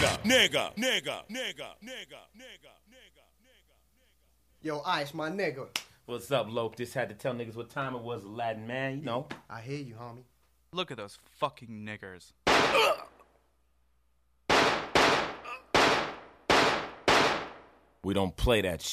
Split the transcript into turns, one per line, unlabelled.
Yo, Ice, my nigga.
What's up, Loke? Just had to tell niggas what time it was, Aladdin, man. You know.
I hear you, homie.
Look at those fucking niggers.
We don't play that shit.